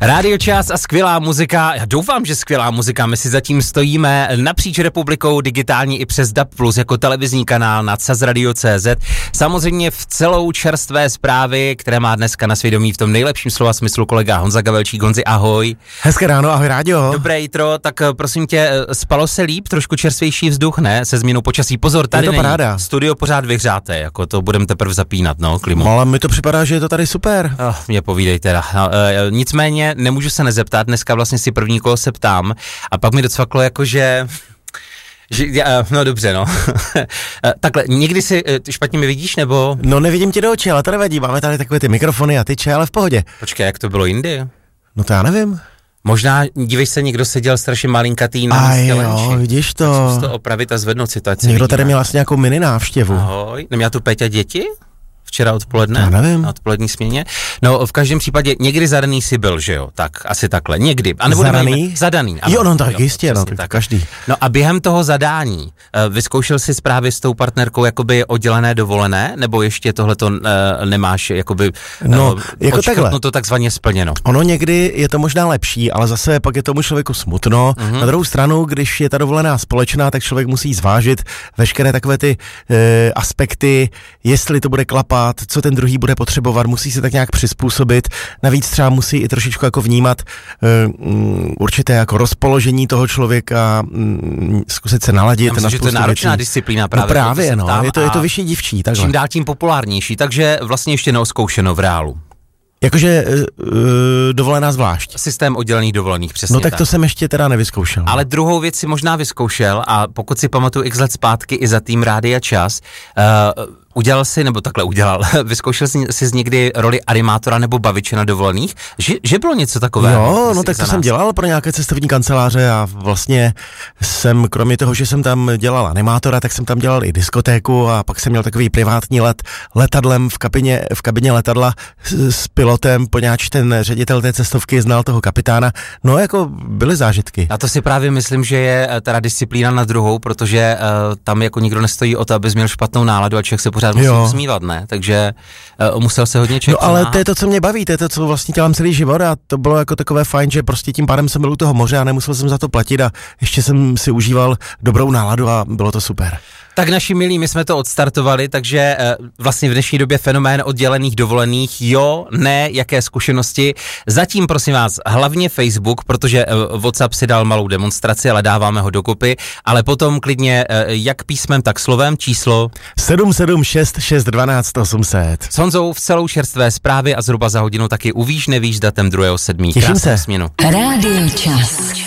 Rádio Čas a skvělá muzika, já doufám, že skvělá muzika, my si zatím stojíme napříč republikou digitálně i přes DAB+, jako televizní kanál na CazRadio.cz, samozřejmě v celou čerstvé zprávy, které má dneska na svědomí v tom nejlepším slova smyslu kolega Honza Gavelčík. Honzi, ahoj. Hezké ráno, ahoj rádio. Dobré jitro, tak prosím tě, spalo se líp, trošku čerstvější vzduch, ne, se změnou počasí, pozor, tady je to není, paráda. Studio pořád vyhřáté, jako to budeme teprve zapínat, no, klimu. Ale mi to připadá, že je to tady super. Mě povídej teda, nicméně nemůžu se nezeptat, dneska vlastně si první kolo se ptám a pak mi docvaklo jako, že no dobře, no. Takhle, někdy si špatně mi vidíš, nebo? No nevidím ti do očí, ale to nevadí, máme tady takové ty mikrofony a tyče, ale v pohodě. Počkej, jak to bylo jindy? No to já nevím. Možná, dívej se, někdo seděl strašně malinkatý na jo, vidíš to. Tak zkus to opravit a zvednout si to, ať se někdo vidíme. tady měl asi nějakou mini návštěvu. Ahoj, neměla tu Péťa děti? Včera odpoledne? Já nevím. Na odpolední směně. No, v každém případě někdy zadaný si byl, že jo? Tak, asi takhle. Někdy. A nebo zadaný? Zadaný. Ano, jo, no tak jistě, no tak každý. No a během toho zadání vyzkoušel jsi právě s tou partnerkou jakoby oddělené dovolené, nebo ještě tohleto nemáš jakoby jako takhle. to takzvaně splněno? Ono někdy je to možná lepší, ale zase pak je tomu člověku smutno. Na druhou stranu, když je ta dovolená společná, tak člověk musí zvážit veškeré takové ty aspekty, jestli to bude klapat, co ten druhý bude potřebovat, musí se tak nějak přizpůsobit. Navíc třeba musí i trošičku jako vnímat určité jako rozpoložení toho člověka, zkusit se naladit. Já myslím, že to je náročná disciplína právě. No právě, no, je to vyšší dívčí. Takhle. Čím dál tím populárnější, takže vlastně ještě neozkoušeno v reálu. Jakože dovolená zvlášť. Systém oddělených dovolených, přesně. No tak to jsem ještě teda nevyzkoušel. Ale druhou věc si možná vyzkoušel a pokud si pamatuju x let zpátky i za tým Rádia Čas, udělal si, nebo takhle udělal, vyzkoušel jsi někdy roli animátora nebo baviče na dovolených? Že bylo něco takového? Jo, no tak to jsem dělal pro nějaké cestovní kanceláře a vlastně jsem, kromě toho, že jsem tam dělal animátora, tak jsem tam dělal i diskotéku a pak jsem měl takový privátní let letadlem v kabině letadla s pilotem, poněvadž ten ředitel té cestovky znal toho kapitána. No jako byly zážitky. A to si právě myslím, že je teda disciplína na druhou, protože tam jako nikdo nestojí o to, abys měl špatnou náladu a člověk se pořád musí usmívat, ne? Takže musel se hodně čekat. No ale to je to, co mě baví, to je to, co vlastně dělám celý život a to bylo jako takové fajn, že prostě tím pádem jsem byl u toho moře a nemusel jsem za to platit a ještě jsem si užíval dobrou náladu a bylo to super. Tak naši milí, my jsme to odstartovali, takže vlastně v dnešní době fenomén oddělených dovolených, jo, ne, jaké zkušenosti. Zatím prosím vás, hlavně Facebook, protože WhatsApp si dal malou demonstraci, ale dáváme ho dokupy, ale potom klidně jak písmem, tak slovem číslo 776 612 800. S Honzou v celou čerstvé zprávy a zhruba za hodinu taky uvíš, nevíš datem 2.7. Těším se. Směnu. Rádio Čas.